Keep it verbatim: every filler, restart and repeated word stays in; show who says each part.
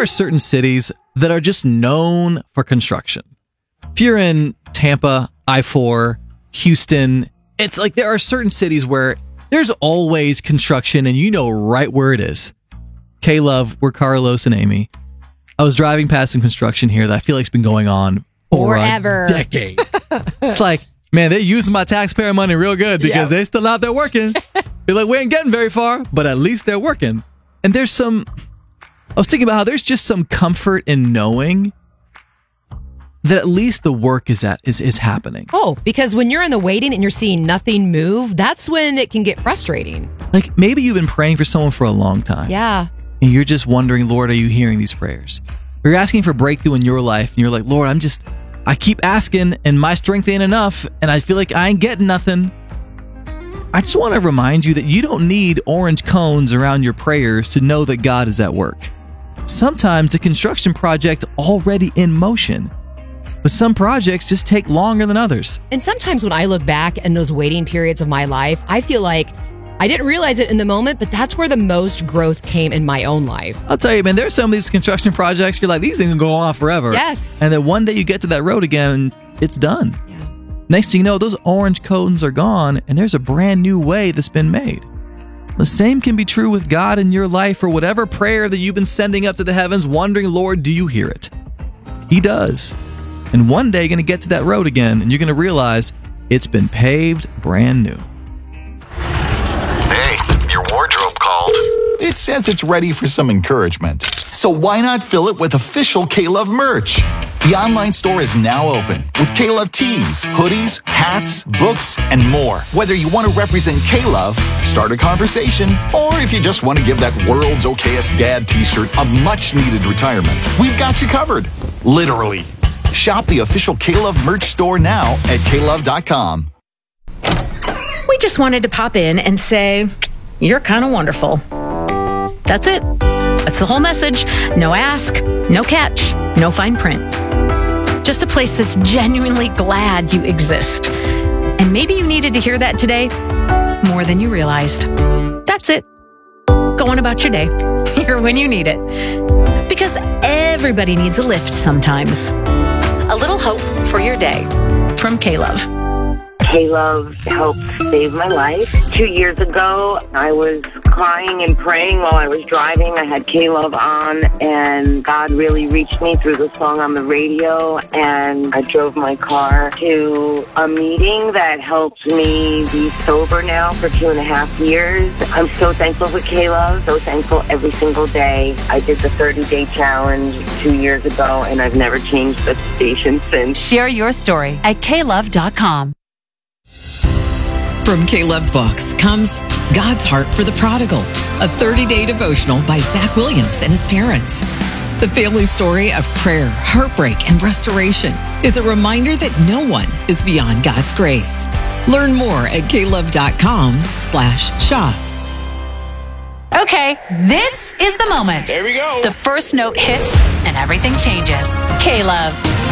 Speaker 1: are certain cities that are just known for construction. If you're in Tampa, I four, Houston, it's like there are certain cities where there's always construction and you know right where it is. K-Love, we're Carlos and Amy. I was driving past some construction here that I feel like it's been going on for
Speaker 2: Forever.
Speaker 1: a decade. It's like, man, they're using my taxpayer money real good because
Speaker 2: Yep.
Speaker 1: they're still out there working. Feel like we ain't getting very far, but at least they're working. And there's some, I was thinking about how there's just some comfort in knowing that at least the work is at is, is happening.
Speaker 2: Oh, because when you're in the waiting and you're seeing nothing move, that's when it can get frustrating.
Speaker 1: Like maybe you've been praying for someone for a long time.
Speaker 2: Yeah.
Speaker 1: And you're just wondering, Lord, are you hearing these prayers? Or you're asking for breakthrough in your life and you're like, Lord, I'm just, I keep asking and my strength ain't enough and I feel like I ain't getting nothing. I just want to remind you that you don't need orange cones around your prayers to know that God is at work. Sometimes the construction project already in motion, but some projects just take longer than others.
Speaker 2: And sometimes when I look back in those waiting periods of my life, I feel like I didn't realize it in the moment, but that's where the most growth came in my own life.
Speaker 1: I'll tell you, man, there's some of these construction projects, you're like, these things will go on forever.
Speaker 2: Yes.
Speaker 1: And then one day you get to that road again and it's done.
Speaker 2: Yeah.
Speaker 1: Next thing you know, those orange cones are gone and there's a brand new way that's been made. The same can be true with God in your life or whatever prayer that you've been sending up to the heavens, wondering, Lord, do you hear it? He does. And one day you're going to get to that road again and you're going to realize it's been paved brand new.
Speaker 3: Hey, your wardrobe called.
Speaker 4: It says it's ready for some encouragement. So why not fill it with official K-Love merch? The online store is now open with K-Love tees, hoodies, hats, books, and more. Whether you want to represent K-Love, start a conversation, or if you just want to give that world's okayest dad t-shirt a much-needed retirement, we've got you covered. Literally. Shop the official K-Love merch store now at K love dot com.
Speaker 5: We just wanted to pop in and say, you're kind of wonderful. That's it. That's the whole message. No ask, no catch, no fine print. Just a place that's genuinely glad you exist. And maybe you needed to hear that today more than you realized. That's it. Go on about your day. Here when you need it. Because everybody needs a lift sometimes. A little hope for your day from K-Love.
Speaker 6: K-Love helped save my life. Two years ago, I was crying and praying while I was driving. I had K-Love on, and God really reached me through the song on the radio, and I drove my car to a meeting that helped me be sober now for two and a half years. I'm so thankful for K-Love, so thankful every single day. I did the thirty-day challenge two years ago, and I've never changed the station since.
Speaker 7: Share your story at K love dot com.
Speaker 8: From K-Love Books comes God's Heart for the Prodigal, a thirty-day devotional by Zach Williams and his parents. The family story of prayer, heartbreak, and restoration is a reminder that no one is beyond God's grace. Learn more at K love dot com slash shop.
Speaker 7: Okay, this is the moment.
Speaker 3: There we go.
Speaker 7: The first note hits and everything changes. K-Love.